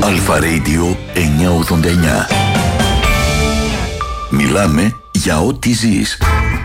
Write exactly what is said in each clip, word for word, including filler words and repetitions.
Αλφα Radio εννιακόσια ογδόντα εννιά. Μιλάμε για ό,τι ζεις.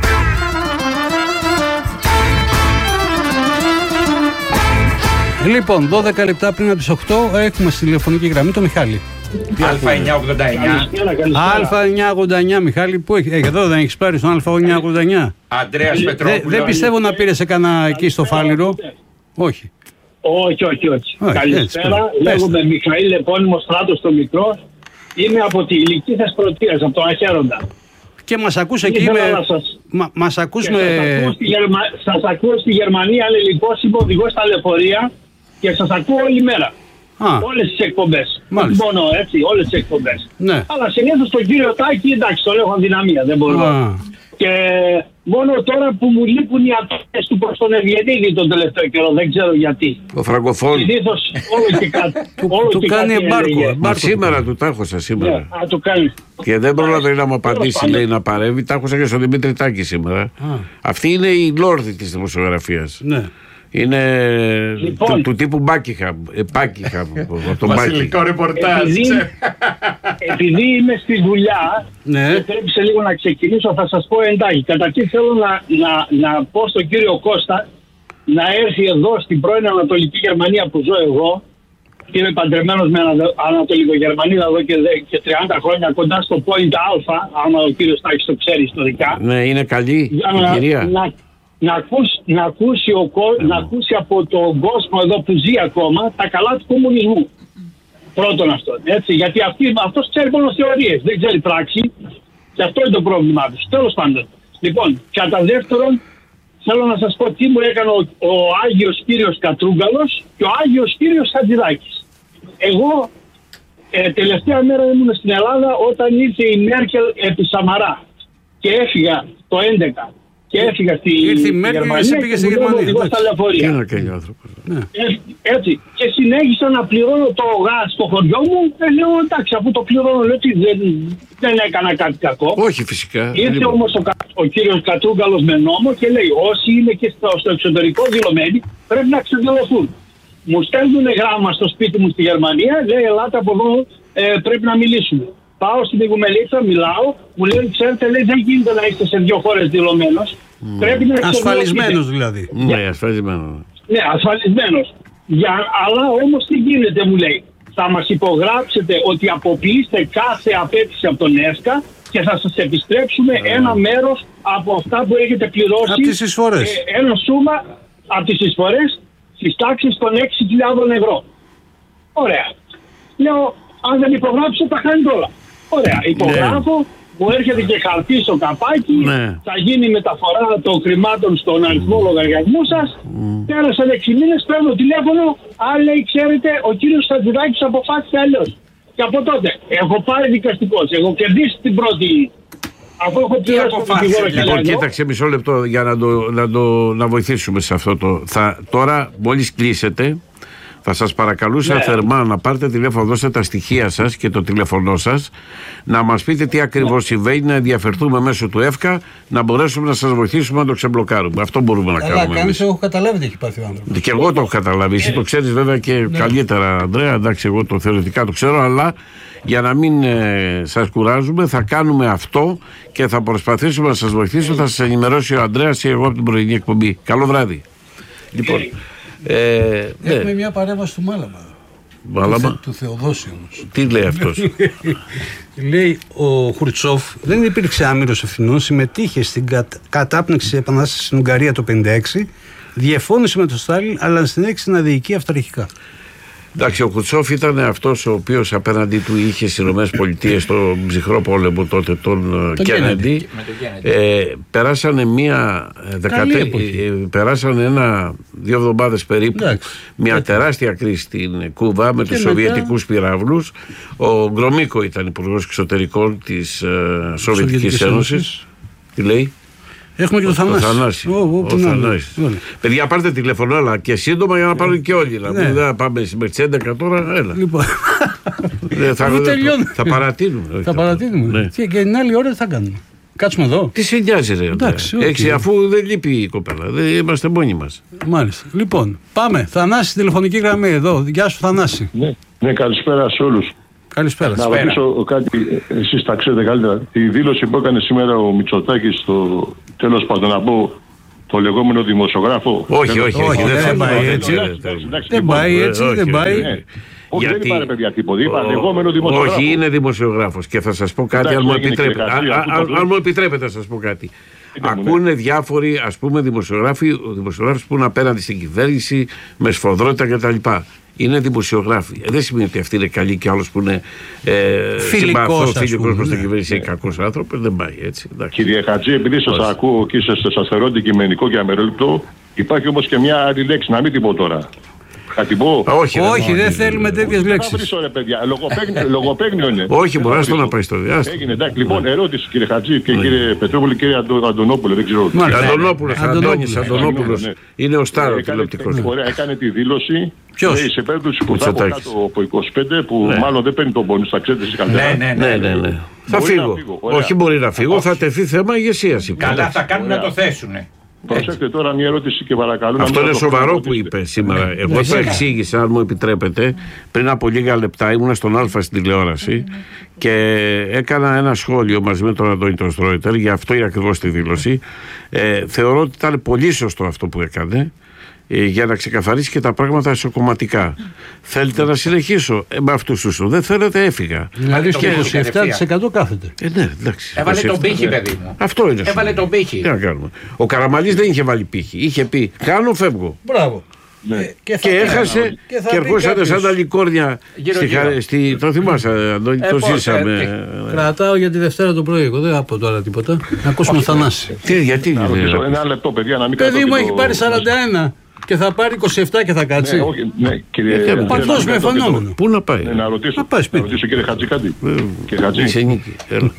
Λοιπόν, δώδεκα λεπτά πριν από τις οκτώ έχουμε στη τηλεφωνική γραμμή το Μιχάλη. Αλφα εννιακόσια ογδόντα εννιά. Αλφα εννιακόσια ογδόντα εννιά, Μιχάλη, πού έχει, έχει εδώ δεν έχεις πάρει στον Αλφα εννιακόσια ογδόντα εννιά. Αντρέας Πετρόπουλος. Δεν πιστεύω να πήρε σε κανένα εκεί στο Φάληρο. Όχι. Όχι, όχι, όχι. όχι Καλησπέρα. Λέγομαι Μιχαήλ, επώνυμο Στράτος το μικρό. Είμαι από τη Ηλική Θεσπρωτείας, από τον Αχέροντα. Και μας ακούς εκεί με... Σας... Μα, μας ακούς με... Σας ακούω, στη Γερμα... σας ακούω στη Γερμανία, αλληλικός, είμαι οδηγός στα λεωφορεία και σας ακούω όλη μέρα. Α. Όλες τις εκπομπές. Μάλιστα. Δεν μπορώ, έτσι, όλες τις εκπομπές. Ναι. Αλλά συνήθως τον κύριο Τάκη, εντάξει, τον έχω αδυναμία, δεν μπορώ. Α. Και μόνο τώρα που μου λείπουν οι ατόμες του προς τον Ευγενίδη τον τελευταίο καιρό, δεν ξέρω γιατί. Ο Φραγκοφόν. Συνήθως όλο και κάτι. Του κάνει εμπάρκο. Μα σήμερα του τάχωσα σήμερα. Ναι, α, το κάνει. Και δεν πρόλαβε να μου απαντήσει, λέει, να παρεύει. Τάχωσα και στον Δημήτρη Τάκη σήμερα. Αυτή είναι η λόρδη της δημοσιογραφίας. Ναι. Είναι λοιπόν, του, του τύπου Μπάκιχαμ. Μπάκιχαμ Βασιλικό ρεπορτάζ. Επειδή, επειδή είμαι στη δουλειά, ναι. πρέπει σε λίγο να ξεκινήσω, θα σας πω εντάχει. Καταρχήν θέλω να, να, να πω στον κύριο Κώστα να έρθει εδώ στην πρώην Ανατολική Γερμανία που ζω εγώ. Και είμαι παντρεμένος με Ανατολικό Γερμανίδα εδώ και, και τριάντα χρόνια κοντά στο Point Alpha, άμα ο κύριος Τάκης το ξέρει ιστορικά. Ναι, είναι καλή για η να, κυρία. Να, να, ακούσει, να, ακούσει ο, mm. να ακούσει από τον κόσμο εδώ που ζει ακόμα τα καλά του κομμουνισμού. Πρώτον αυτό. Έτσι, γιατί αυτή, αυτός ξέρει μόνο θεωρίες, δεν ξέρει πράξη. Και αυτό είναι το πρόβλημά του. Τέλος πάντων. Λοιπόν, κατά δεύτερον, θέλω να σας πω τι μου έκανε ο, ο Άγιος Κύριος Κατρούγκαλος και ο Άγιος Κύριος Χατζηδάκης. Εγώ ε, τελευταία μέρα ήμουν στην Ελλάδα όταν ήρθε η Μέρκελ επί Σαμαρά και έφυγα το έντεκα και έφυγα στη Γερμανία και στη Γερμανία. Στα λεωφορεία. Τι να κάνει ο άνθρωπος. Έτσι. Και συνέχισα να πληρώνω το γάζ στο χωριό μου. Ε, λέω εντάξει, αφού το πληρώνω, λέω ότι δεν, δεν έκανα κάτι κακό. Όχι φυσικά. Ήρθε όμως ο, ο κύριος Κατρούγκαλος με νόμο και λέει όσοι είναι και στο, στο εξωτερικό δηλωμένοι πρέπει να ξεδηλωθούν. Μου στέλνουν γράμμα στο σπίτι μου στη Γερμανία, λέει ελάτε από εδώ, ε, πρέπει να μιλήσουμε. Πάω στην Ιγουμελίτσα, μιλάω, μου λένε ξέρετε, λέει, δεν γίνεται να είστε σε δύο χώρες δηλωμένος. Mm. Πρέπει να ασφαλισμένος δηλαδή. Ναι, ασφαλισμένος. Ναι, ασφαλισμένος. Για, αλλά όμως τι γίνεται, μου λέει. Θα μας υπογράψετε ότι αποποιείστε κάθε απέτηση από τον ΕΣΚΑ και θα σας επιστρέψουμε yeah. ένα μέρος από αυτά που έχετε πληρώσει. Από τις εισφορές. Ε, ένα σούμα από τις εισφορές στις τάξεις των έξι χιλιάδες ευρώ. Ωραία. Λέω, αν δεν υπογράψω τα χάνει όλα. Ωραία, υπογράφω. Yeah. Μου έρχεται και χαρτί στο καπάκι, ναι. Θα γίνει μεταφορά των χρημάτων στον αριθμό λογαριασμού σας. Mm. Πέρασαν έξι μήνες, παίρνω τηλέφωνο, αν λέει ξέρετε ο κύριος Χατζηδάκης αποφάσισε αλλιώς. Και από τότε έχω πάρει δικαστικός, έχω κερδίσει την πρώτη. Αφού έχω πληρώσει τον δικηγόρο και λοιπόν, κοίταξε μισό λεπτό για να, το, να, το, να βοηθήσουμε σε αυτό το. Θα, τώρα μόλις κλείσετε. Θα σας παρακαλούσα ναι. θερμά να πάρετε τηλέφωνο, δώστε τα στοιχεία σας και το τηλέφωνό σας, να μας πείτε τι ακριβώς ναι. συμβαίνει, να ενδιαφερθούμε μέσω του ΕΦΚΑ, να μπορέσουμε να σας βοηθήσουμε να το ξεμπλοκάρουμε. Αυτό μπορούμε να Καλά, κάνουμε. Αλλά κάνεις, έχω καταλάβει τι έχει πάθει ο άνθρωπος. Και εγώ το έχω καταλάβει. Εσύ το ξέρεις βέβαια και ναι. καλύτερα, Ανδρέα. Εντάξει, εγώ το θεωρητικά το ξέρω, αλλά για να μην ε, σας κουράζουμε, θα κάνουμε αυτό και θα προσπαθήσουμε να σας βοηθήσουμε. Θα σας ενημερώσει ο Ανδρέας ή εγώ από την πρωινή εκπομπή. Καλό βράδυ. Λοιπόν. Ε, Έχουμε ναι. μια παρέμβαση του Μάλαμα. Μάλαμα. Του, του Θεοδόση όμως. Τι λέει αυτός? Λέει ο Χρουτσόφ δεν υπήρξε άμυρος ευθυνών, συμμετείχε στην κατ, κατάπνιξη της Επανάστασης στην Ουγγαρία το χίλια εννιακόσια πενήντα έξι, διεφώνησε με τον Στάλιν, αλλά συνέχισε να διοικεί αυταρχικά. Εντάξει, ο Χρουτσόφ ήταν αυτός ο οποίος απέναντί του είχε στις ΗΠΑ στο ψυχρό πόλεμο τότε τον Κέννεντι. Ε, περάσανε μία δεκατέ, ε, περάσανε ένα δύο εβδομάδες περίπου. Εντάξει, μια έτσι. τεράστια κρίση στην Κούβα με και τους μετά... Σοβιετικούς πυράβλους. Ο Γκρομίκο ήταν υπουργός εξωτερικών της ε, Σοβιετικής Ένωσης. Τι λέει? Έχουμε και το Θανάση. Θανάση. Ο, ο, ο Θανάση. Παιδιά, πάρτε τηλέφωνο, αλλά και σύντομα για να πάρουν και όλοι. Ναι. Δεν πάμε μέχρι τις έντεκα τώρα, έλα. Λοιπόν. θα, θα, θα παρατείνουμε. Θα παρατείνουμε. Ναι. Και την άλλη ώρα τι θα κάνουμε? κάτσουμε εδώ. Τι σε νοιάζει, ρε. Εντάξει, Έξι, αφού δεν λείπει η κοπέλα. Δεν είμαστε μόνοι μας. Μάλιστα. Λοιπόν, πάμε. Θανάση, τηλεφωνική γραμμή εδώ. Γεια σου, Θανάση. Ναι, ναι, καλησπέρα σε όλους. Καλησπέρα. Να ρωτήσω κάτι, εσείς τα ξέρετε καλύτερα. Η δήλωση που έκανε σήμερα ο Μητσοτάκης στο τέλος πάντων να πω το λεγόμενο δημοσιογράφο. Όχι, όχι, όχι. Δεν πάει έτσι. Δεν πάει έτσι, δεν πάει. Όχι, γιατί... δεν είπα, παιδιά, τίποτα. Είπα λεγόμενο δημοσιογράφο. Όχι, είναι δημοσιογράφος. Και θα σας πω κάτι, αν μου επιτρέπετε. Αν μου επιτρέπετε, να σας πω κάτι. Ακούνε διάφοροι, ας πούμε, δημοσιογράφοι, δημοσιογράφοι που είναι απέναντι στην κυβέρνηση με σφοδρότητα κτλ. Είναι δημοσιογράφοι. Ε, δεν σημαίνει ότι αυτοί είναι καλοί και άλλος που είναι ε, φιλικός προς την κυβέρνηση είναι κακός άνθρωπος. Δεν πάει έτσι. Εντάξει. Κύριε Χατζή, επειδή σας ακούω και σας θεωρώ αντικειμενικό και αμερόληπτο, υπάρχει όμως και μια άλλη λέξη, να μην την πω τώρα. Θα την πω. Όχι, όχι, δεν θέλουμε τέτοιες λέξεις. Λογοπαίγνιο είναι. Όχι, μπορεί να το να πάει στο διάστημα. Έγινε, εντάξει. Λοιπόν, ερώτηση κύριε Χατζή και κύριε Πετρόπουλο και κύριε Αντωνόπουλο. Δεν ξέρω. Αντωνόπουλος, Αντώνης Αντωνόπουλος. Είναι ο Στάρο τηλεοπτικός. Ωραία, έκανε τη δήλωση. Ποιος? Σε περίπτωση που θα από κάτω από είκοσι πέντε που μάλλον δεν παίρνει τον πόνους, θα ξέρετε εσείς καλύτερα. Ναι, ναι, ναι. Θα φύγω. Όχι, μπορεί να φύγω, θα τεθεί θέμα ηγεσίας. Καλά θα κάνουν να το θέσουνε. Προσέξτε τώρα μια ερώτηση και παρακαλώ. Αυτό είναι σοβαρό που είπε σήμερα. Ναι. Εγώ το εξήγησα, αν μου επιτρέπετε, πριν από λίγα λεπτά ήμουν στον Α στην τηλεόραση και έκανα ένα σχόλιο μαζί με τον Αντώνη τον Στρόιτερ για αυτό ακριβώς τη δήλωση. Ε, θεωρώ ότι ήταν πολύ σωστό αυτό που έκανε. Για να ξεκαθαρίσει και τα πράγματα ισοκομματικά. Θέλετε να συνεχίσω ε, με αυτούς τους. Δεν θέλετε, έφυγα. Δηλαδή στο είκοσι επτά τοις εκατό κάθεται. Ε, ναι, εντάξει. Έβαλε τον πύχη, παιδί μου. Αυτό είναι. Έβαλε τον πύχη. Τι να κάνουμε. Ο Καραμανλής δεν είχε βάλει πύχη. Είχε πει: κάνω, φεύγω. Μπράβο. Ναι. Και, και έχασε και, και ερχόσατε σαν τα λικόρνια. Στη, γύρω. Στη, το θυμάσαι, Αντώνη, ε, το πώς, ζήσαμε. Ε, ε, κρατάω για τη Δευτέρα το πρωί. Εγώ δεν θα πω τώρα τίποτα. Να ακούσουμε Θανάση. Τι, γιατί. Ένα λεπτό, παιδιά, να μην παιδί μου έχει πάρει σαράντα ένα. Και θα πάρει είκοσι επτά και θα κάτσει. Ναι, όχι, ναι, κύριε. Παγκόσμιο φαινόμενο. Πού να πάει. Ναι, να ρωτήσω, να πάει σπίτι. Να ρωτήσω κύριε Χατζή κάτι. Κύριε Χατζή. Σε νίκη.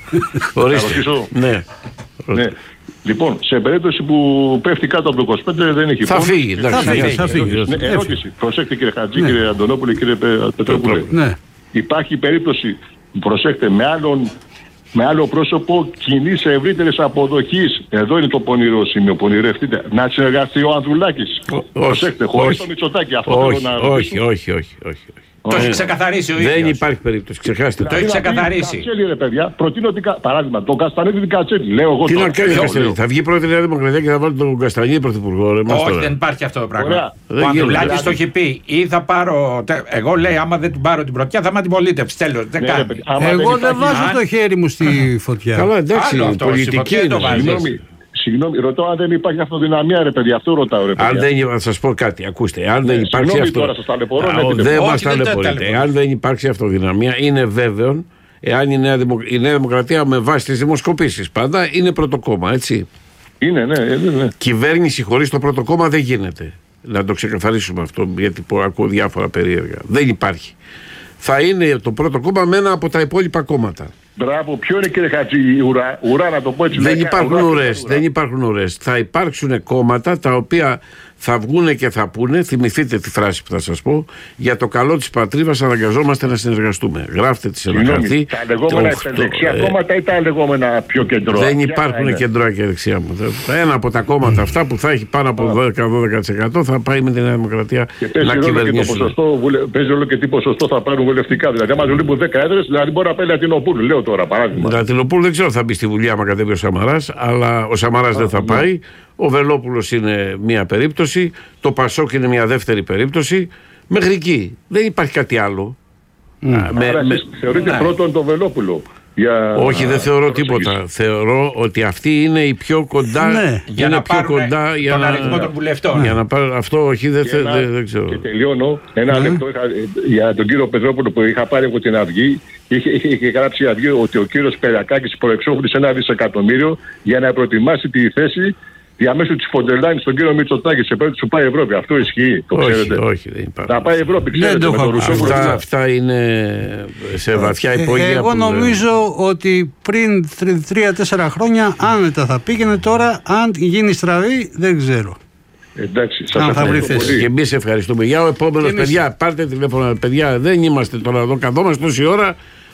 Ορίστε. Ναι. ναι. Λοιπόν, σε περίπτωση που πέφτει κάτω από το είκοσι πέντε δεν έχει θα φύγει. Θα φύγει. Θα φύγει. Ναι, ερώτηση. Προσέξτε κύριε Χατζή, ναι. Κύριε Αντωνόπουλε, κύριε Πετρόπουλε. Ναι. Υπάρχει περίπτωση, προσέξτε, με άλλον. Με άλλο πρόσωπο κοινή ευρύτερη αποδοχή. Εδώ είναι το πονηρό σημείο. Πονηρευτείτε. Να συνεργαστεί ο Ανδρουλάκης. Προσέξτε, χωρίς το Μητσοτάκη. Αυτό όχι, θέλω να όχι, όχι, όχι, όχι. Το έχει ξεκαθαρίσει ο ίδιος. Δεν υπάρχει περίπτωση, ξεχάστε. Το έχει ξεκαθαρίσει. Κατσέλη, ρε παιδιά, προτείνω ότι. Παράδειγμα, τον Καστανίδη Κατσέλη. Λέω εγώ. Τι να κάνει ο Καστανίδη. Θα βγει πρώτη Νέα Δημοκρατία και θα βάλει τον Καστανίδη πρωθυπουργό. Όχι, δεν υπάρχει αυτό το πράγμα. Ο Ανδρουλάκης το έχει πει. Ή θα πάρω. Εγώ λέει, άμα δεν την πάρω την πρωτιά, θα με αντιπολίτευση. Τέλος. Δεν κάνει. Εγώ δεν βάζω το χέρι μου στη φωτιά. Καλά, εντάξει, πολιτική είναι. Συγγνώμη, ρωτώ αν δεν υπάρχει αυτοδυναμία, ρε παιδιά. Αυτό ρωτάω, ρε παιδιά. Αν δεν, θα σας πω κάτι, ακούστε. Αν δεν υπάρξει αυτό. Τώρα σας ταλαιπωρώ, δεν μας ταλαιπωρείτε. Αν δεν υπάρξει αυτοδυναμία, είναι βέβαιο, εάν η Νέα, Δημο... η Νέα Δημοκρατία με βάση τις δημοσκοπήσεις πάντα είναι πρώτο κόμμα, έτσι. Είναι, ναι, ναι, ναι. Κυβέρνηση χωρίς το πρώτο κόμμα δεν γίνεται. Να το ξεκαθαρίσουμε αυτό, γιατί ακούω διάφορα περίεργα. Δεν υπάρχει. Θα είναι το πρώτο κόμμα με ένα από τα υπόλοιπα κόμματα. Μπράβο, ποιο είναι κύριε Χατζή, ουρά, ουρά να το πω έτσι. Δεν υπάρχουν ουρές, δεν υπάρχουν ουρές. Θα υπάρξουν κόμματα τα οποία θα βγούνε και θα πούνε, θυμηθείτε τη φράση που θα σας πω, για το καλό της πατρίδας αναγκαζόμαστε να συνεργαστούμε. Γράφτε τη σε ένα χαρτί. Τα λεγόμενα δεξιά ε, κόμματα ή τα λεγόμενα πιο κεντρώα. Δεν υπάρχουν κεντρώα και δεξιά μου. Ένα από τα κόμματα αυτά που θα έχει πάνω από δώδεκα με δώδεκα τοις εκατό θα πάει με τη Νέα Δημοκρατία να κυβερνήσει. Παίζει όλο και τι ποσοστό θα πάρουν βουλευτικά. Δηλαδή, άμα δουλεύουν δέκα έδρες, δηλαδή μπορεί να πάει Λατινοπούλου. Λέω τώρα παράδειγμα. Λατινοπούλου δεν ξέρω θα μπει στη Βουλή άμα κατέβει ο Σαμαράς, αλλά ο Σαμαράς δεν θα πάει. Ο Βελόπουλος είναι μία περίπτωση, το Πασόκ είναι μία δεύτερη περίπτωση. Μέχρι εκεί δεν υπάρχει κάτι άλλο. Mm. Α, με, Άρα, με... Θεωρείτε ναι. πρώτον τον Βελόπουλο. Για... Όχι, δεν θεωρώ τίποτα. Θεωρώ ότι αυτή είναι η πιο κοντά. Ναι. Για να πιο κοντά για τον να... αριθμό των βουλευτών. Για να πάρω... Αυτό όχι, δεν, θε... ένα... δεν ξέρω. Και τελειώνω. Ένα mm. λεπτό είχα... για τον κύριο Πετρόπουλο που είχα πάρει από την Αυγή. Είχε, είχε, είχε γράψει η Αυγή ότι ο κύριος Περακάκης προεξόφλησε ένα δισεκατομμύριο για να προετοιμάσει τη θέση διαμέσου τη Φοντελάνη στον κύριο Μητσοτάκη σε περίπτωση που πάει Ευρώπη. Αυτό ισχύει. Το όχι, ξέρετε. Όχι, δεν υπάρχει. Να πάει Ευρώπη, ξέρετε. Ναι, με το αυτά, αυτά είναι σε βαθιά υπόγεια. Εγώ που νομίζω δεν... ότι πριν τρία τέσσερα χρόνια άνετα θα πήγαινε. Τώρα, αν γίνει στραβή, δεν ξέρω. Εντάξει, σας αν θα βρει θέση. Και εμείς ευχαριστούμε. Για ο επόμενος, παιδιά, πάρτε τηλέφωνο. Παιδιά, δεν είμαστε τώρα εδώ, καθόμαστε τόση ώρα.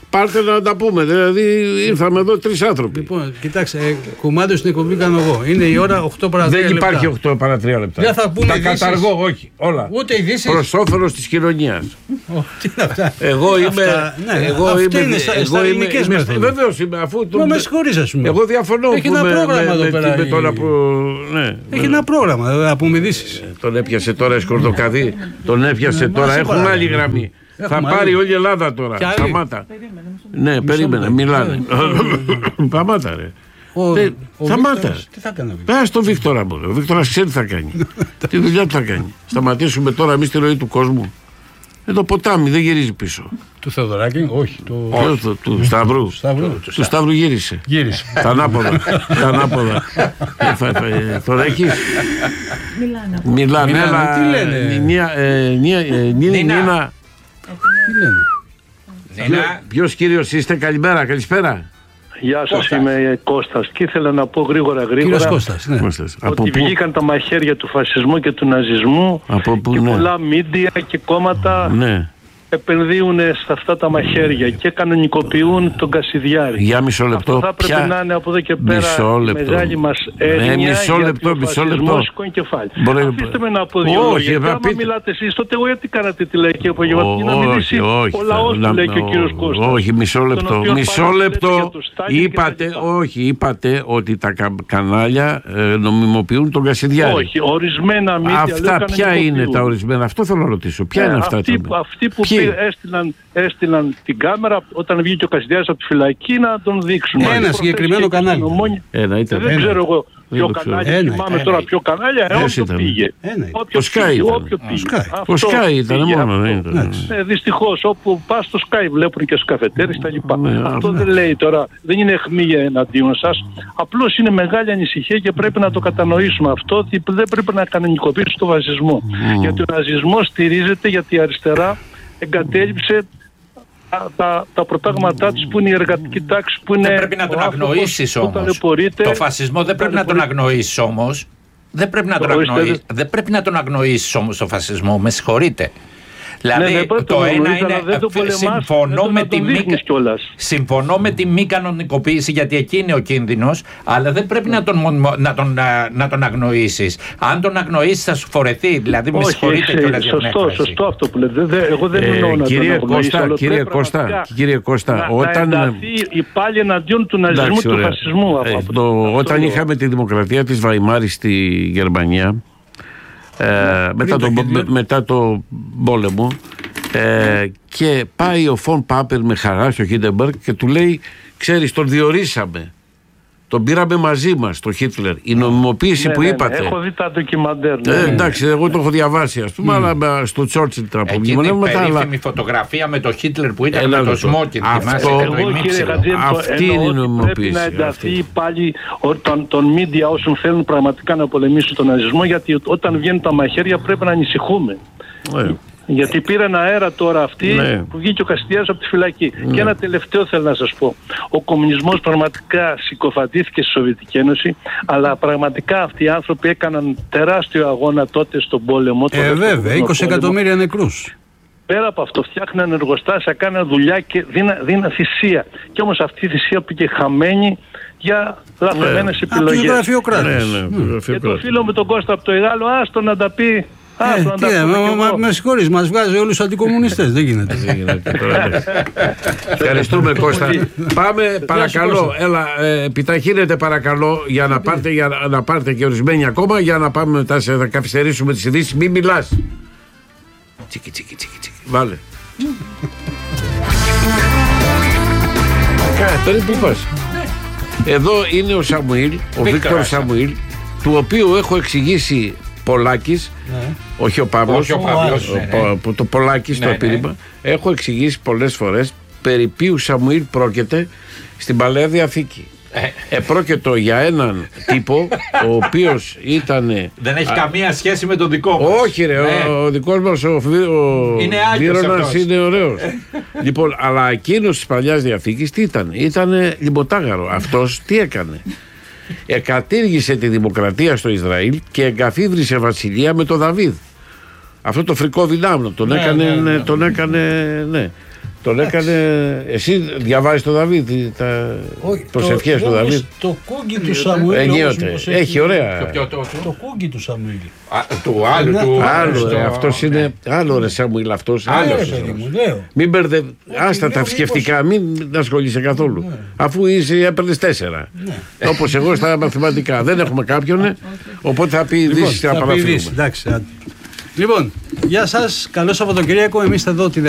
πάρτε να τα πούμε. Δηλαδή ήρθαμε εδώ τρεις άνθρωποι. Λοιπόν, κοιτάξτε, κουμάντο στην εκπομπή κάνω εγώ. Είναι η ώρα οκτώ παρά τρία λεπτά. Δεν υπάρχει λεπτά. οκτώ παρά τρία λεπτά. Δεν θα πούμε τα ειδήσεις. Καταργώ, όχι. Όλα. Ούτε ειδήσεις. Προς όφελος της κοινωνίας. Τι είναι αυτά. Εγώ είμαι. Αυτά, ναι, εγώ αυτή είμαι. είναι στα, εγώ στα είμαι. ελληνικές είμαι μέθοδοι. Βεβαίως είμαι. Αφού το. Μα με συγχωρείς, ας πούμε. Εγώ διαφωνώ. Έχει ένα με, πρόγραμμα με, εδώ με, πέρα. με, Η... τώρα που, ναι, Έχει με, ένα πρόγραμμα, να πούμε ειδήσεις. Τον έπιασε τώρα η Σκορδοκαδί. Τον έπιασε τώρα. Έχουν άλλη γραμμή. Θα πάρει όλη η Ελλάδα τώρα. Σταμάτα. Ναι, περίμενε. Μιλάνε. Σταμάτα, ρε. Σταμάτα. Τι θα κάνει. Πες τον Βίκτορα μου. Ο Βίκτορας ξέρει τι θα κάνει. Τι δουλειά του θα κάνει. Σταματήσουμε τώρα εμείς τη ροή του κόσμου. Ε, το ποτάμι δεν γυρίζει πίσω. Του Θεοδωράκη, όχι. Του, όχι. του, του Σταυρού. Σταυρού. Του Σταυρού γύρισε. Γύρισε. Τα ανάποδα. Τα ανάποδα. Τον έχεις. Μιλάνε. Μιλάνε. Τι λένε. Νίνα. Ποιος κύριος είστε? Καλημέρα. Καλησπέρα. Γεια σας, είμαι Κώστας και ήθελα να πω γρήγορα γρήγορα Κύριος Κώστας, ναι. ότι βγήκαν τα μαχαίρια του φασισμού και του ναζισμού που, και ναι. πολλά μίντια και κόμματα ναι. επενδύουν σε αυτά τα μαχαίρια και κανονικοποιούν τον Κασιδιάρη. Για μισό λεπτό. Αυτό θα πρέπει Ποια... να είναι από εδώ και πέρα η μεγάλη μας έννοια. Ναι, μισό λεπτό, μισό λεπτό. Μπορεί... Αφήστε με να πω δύο λόγια. Άμα πείτε... μιλάτε εσείς, τότε εγώ γιατί κάνατε τη λαϊκή απογευματινή να μιλήσει ο λαός που λέει και ο κύριος Κώστας. Όχι, μισό λεπτό. Μισό λεπτό. Είπατε, όχι, είπατε ότι τα κανάλια νομιμοποιούν τον Κασιδιάρη. Όχι, ορισμένα μύθια. Αυτά ποια είναι τα ορισμένα? Αυτό θέλω να ρωτήσω. Ποια είναι αυτά? Αυτοί που έστειλαν, έστειλαν την κάμερα όταν βγήκε ο Κασιδιάρης από τη φυλακή να τον δείξουν. Ένα συγκεκριμένο κανάλι. Ένα ήταν. Δεν ξέρω εγώ ποιο κανάλι. Ένα, θυμάμαι ένα, τώρα ένα. ποιο κανάλι. Όποιο πήγε. Το Sky ήταν. Το Sky ήταν μόνο. Δυστυχώς όπου πας στο Sky βλέπουν και στους καφετέρες τα λοιπά. Αυτό δεν λέει τώρα, δεν είναι αιχμία εναντίον σας. Απλώς είναι μεγάλη ανησυχία και πρέπει να το κατανοήσουμε αυτό, ότι δεν πρέπει να κανονικοποιήσει το φασισμό. Γιατί ο ναζισμός στηρίζεται γιατί η αριστερά εγκατέλειψε τα, τα, τα προτάγματά της που είναι η εργατική τάξη, που είναι. Δεν πρέπει να τον αγνοήσεις όμως. Το φασισμό δεν πρέπει να τον αγνοήσεις όμως. Δεν πρέπει να τον αγνοήσεις. Δεν πρέπει να τον αγνοήσεις όμως το φασισμό. Με συγχωρείτε. Δηλαδή ναι, το, το ένα είναι το συμφωνώ, με τη μη, συμφωνώ με τη μη κανονικοποίηση γιατί εκεί είναι ο κίνδυνος, αλλά δεν πρέπει να τον, να τον, να τον αγνοήσεις. Αν τον αγνοήσεις θα σου φορεθεί. Δηλαδή με συγχωρείτε κιόλας για την έκφραση. Σωστό, σωστό αυτό που λέτε. Εγώ δεν εννοώ να κύριε τον αγνοήσω. Κύριε Κώστα, κύριε Κώστα, όταν... Να ενταθεί πάλι εναντίον του ναζισμού, του φασισμού. Όταν είχαμε τη δημοκρατία της Βαϊμάρης στη Γερμανία, Ε, μετά, το, με, μετά το πόλεμο ε, και πάει ο Φον Πάπερ με χαρά στο Χίντεμπεργκ και του λέει, ξέρεις, τον διορίσαμε, τον πήραμε μαζί μας το Χίτλερ. Η νομιμοποίηση ναι, που ναι, είπατε. Ναι, έχω δει τα ντοκιμαντέρ. Ναι, ε, εντάξει, εγώ το έχω διαβάσει, ας πούμε, mm. αλλά στο Τσόρτσιλ τραπώ. Εκείνη η περίφημη αλλά... φωτογραφία με το Χίτλερ που ήταν Έλα, με το σμόκιν. Αυτό, αυτή είναι η νομιμοποίηση. Πρέπει να ενταθεί πάλι των, των μίντια όσων θέλουν πραγματικά να πολεμήσουν τον ναζισμό, γιατί όταν βγαίνουν τα μαχαίρια πρέπει να ανησυχούμε. Yeah. Γιατί πήραν αέρα τώρα αυτή ναι. που βγήκε ο Κασιδιάρης από τη φυλακή. Ναι. Και ένα τελευταίο θέλω να σας πω. Ο κομμουνισμός πραγματικά συκοφαντήθηκε στη Σοβιετική Ένωση, αλλά πραγματικά αυτοί οι άνθρωποι έκαναν τεράστιο αγώνα τότε στον πόλεμο. Ε, βέβαια, είκοσι εκατομμύρια νεκρούς. Πέρα από αυτό, φτιάχναν εργοστάσια, κάναν δουλειά και δίναν θυσία. Και όμως αυτή η θυσία πήγε χαμένη για λαθωμένες ε, επιλογές. Από τους γραφειοκράτες. Ναι, ναι, mm. Και το φίλο μου τον Κώστα από το Ιγάλο, άστο να τα πει. Ε, τι είναι, μα, μα, με συγχωρείς, μας βγάζει όλους τους αντικομμουνιστές, δεν γίνεται. Ευχαριστούμε Κώστα. Πάμε παρακαλώ, έλα, ε, επιταχύνετε παρακαλώ για να πάρετε, για να πάρετε και ορισμένοι ακόμα για να πάμε μετά, σε, θα καθυστερήσουμε τις ειδήσεις. Μην μιλάς. Τσίκι, τσίκι, τσίκι, τσίκι. Βάλε. Τώρα πού πας? Εδώ είναι ο Σαμουήλ, ο Βίκτορ Σαμουήλ, του οποίου έχω εξηγήσει Πολάκης, ναι. όχι ο Παύλος, όχι ο Παύλος, ο, ναι, ναι. ο, το Πολάκης, ναι, το επίρρημα, ναι. Έχω εξηγήσει πολλές φορές περί ποιου Σαμουήλ πρόκειται στην Παλαιά Διαθήκη. Ε, πρόκειτο για έναν τύπο ο οποίος ήταν. Δεν έχει α, καμία σχέση με τον δικό μας. Όχι, ρε, ναι. ο, ο δικός μας ο, ο Βίρονας είναι ωραίος. Λοιπόν, αλλά εκείνος της Παλαιάς Διαθήκης τι ήταν? Ήτανε λιμποτάγαρο. Αυτός τι έκανε? Εκατήργησε τη δημοκρατία στο Ισραήλ και εγκαθίδρυσε βασιλεία με τον Δαβίδ. Αυτό το φρικό δυνάμνο τον, ναι, έκανε, ναι, ναι. τον έκανε, ναι. Τον έκανε. Εσύ διαβάζεις τον Δαβίδ, τα προσευχές του Δαβίδ. Το κούγκι του Σαμουήλ. Ενίοτε. Έχει ωραία. Το κούγκι του Σαμουήλ. Του άλλου του. Άλλο, αυτός είναι. Άλλο ρε Σαμουήλ, αυτός. Μην μπερδε. Άστα τα θρησκευτικά, μην ασχολείσαι καθόλου. Αφού είσαι, έπαιρνες τέσσερα. Όπως εγώ στα μαθηματικά. Δεν έχουμε κάποιον, οπότε θα πει ειδήσεις να παραφύγουμε. Λοιπόν, γεια σας. Καλό Σαββατοκύριακο. Εμείς θα εδώ τη